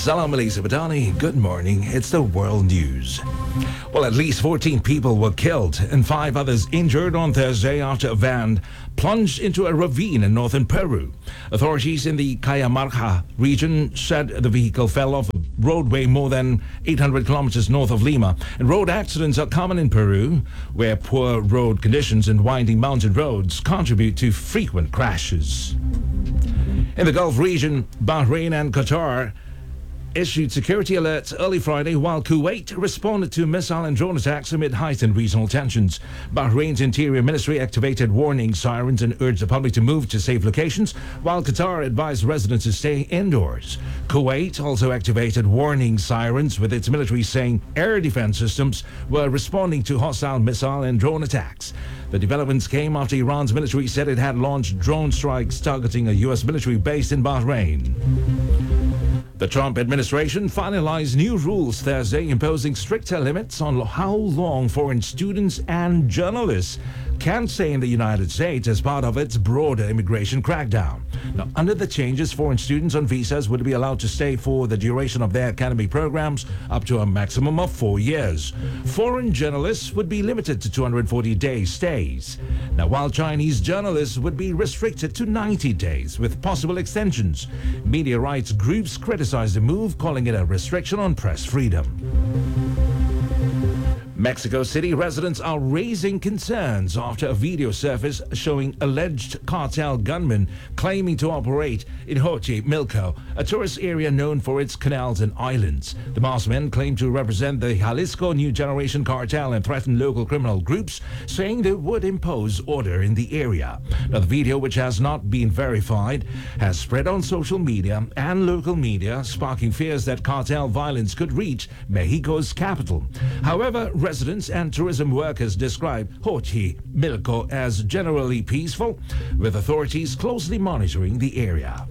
Salam alaikum Badani. Good morning. It's the world news. Well, at least 14 people were killed and 5 others injured on Thursday after a van plunged into a ravine in northern Peru. Authorities in the Cajamarca region said the vehicle fell off a roadway more than 800 kilometers north of Lima. And road accidents are common in Peru, where poor road conditions and winding mountain roads contribute to frequent crashes. In the Gulf region, Bahrain and Qatar issued security alerts early Friday, while Kuwait responded to missile and drone attacks amid heightened regional tensions. Bahrain's Interior Ministry activated warning sirens and urged the public to move to safe locations, while Qatar advised residents to stay indoors. Kuwait also activated warning sirens, with its military saying air defense systems were responding to hostile missile and drone attacks. The developments came after Iran's military said it had launched drone strikes targeting a U.S. military base in Bahrain. The Trump administration finalized new rules Thursday imposing stricter limits on how long foreign students and journalists can stay in the United States as part of its broader immigration crackdown. Now, under the changes, foreign students on visas would be allowed to stay for the duration of their academic programs up to a maximum of 4 years. Foreign journalists would be limited to 240-day stays. Now, while Chinese journalists would be restricted to 90 days with possible extensions. Media rights groups criticized the move, calling it a restriction on press freedom. Mexico City residents are raising concerns after a video surfaced showing alleged cartel gunmen claiming to operate in Xochimilco, a tourist area known for its canals and islands. The masked men claim to represent the Jalisco New Generation cartel and threaten local criminal groups, saying they would impose order in the area. Now, the video, which has not been verified, has spread on social media and local media, sparking fears that cartel violence could reach Mexico's capital. However, residents and tourism workers describe Xochimilco as generally peaceful, with authorities closely monitoring the area.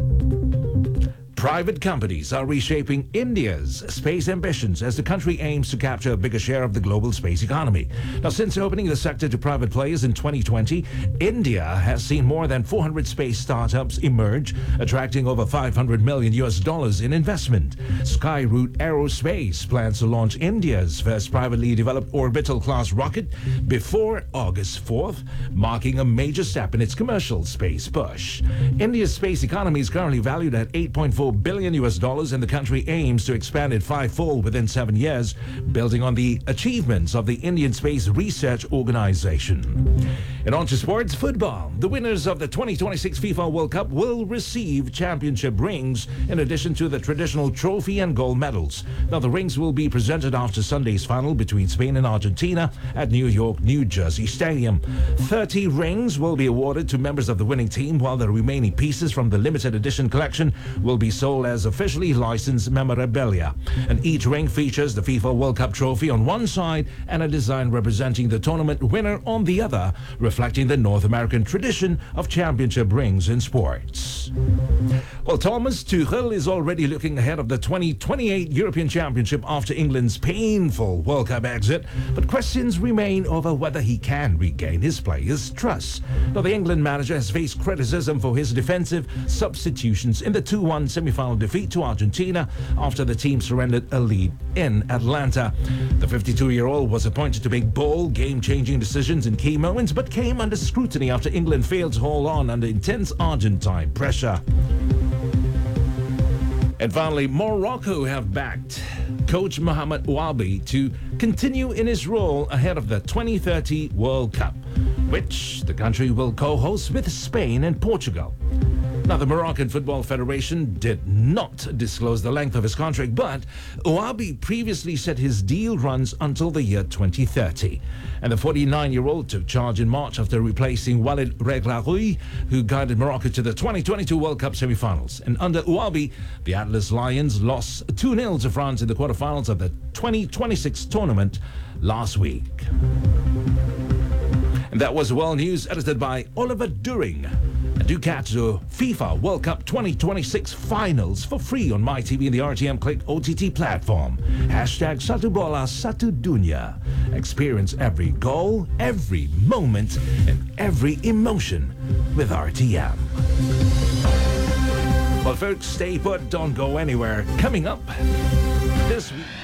Private companies are reshaping India's space ambitions as the country aims to capture a bigger share of the global space economy. Now, since opening the sector to private players in 2020, India has seen more than 400 space startups emerge, attracting over $500 million in investment. Skyroot Aerospace plans to launch India's first privately developed orbital class rocket before August 4th, marking a major step in its commercial space push. India's space economy is currently valued at $8.4 billion, and the country aims to expand it fivefold within 7 years, building on the achievements of the Indian Space Research Organization. And on to sports football. The winners of the 2026 FIFA World Cup will receive championship rings in addition to the traditional trophy and gold medals. Now, the rings will be presented after Sunday's final between Spain and Argentina at New York, New Jersey Stadium. 30 rings will be awarded to members of the winning team, while the remaining pieces from the limited edition collection will be sold as officially licensed memorabilia. And each ring features the FIFA World Cup trophy on one side and a design representing the tournament winner on the other, reflecting the North American tradition of championship rings in sports. Well, Thomas Tuchel is already looking ahead of the 2028 European Championship after England's painful World Cup exit, but questions remain over whether he can regain his players' trust. Now, the England manager has faced criticism for his defensive substitutions in the 2-1 semi-final defeat to Argentina after the team surrendered a lead in Atlanta. The 52-year-old was appointed to make bold, game-changing decisions in key moments, but came under scrutiny after England failed to hold on under intense Argentine pressure. And finally, Morocco have backed coach Mohamed Ouabi to continue in his role ahead of the 2030 World Cup, which the country will co-host with Spain and Portugal. Now, the Moroccan Football Federation did not disclose the length of his contract, but Ouabi previously said his deal runs until the year 2030. And the 49-year-old took charge in March after replacing Walid Regragui, who guided Morocco to the 2022 World Cup semi-finals. And under Ouabi, the Atlas Lions lost 2-0 to France in the quarterfinals of the 2026 tournament last week. And that was World News, edited by Oliver During. And do catch the FIFA World Cup 2026 finals for free on MyTV and the RTM Click OTT platform. Hashtag Satu Bola Satu Dunya. Experience every goal, every moment, and every emotion with RTM. Well, folks, stay put. Don't go anywhere. Coming up this week.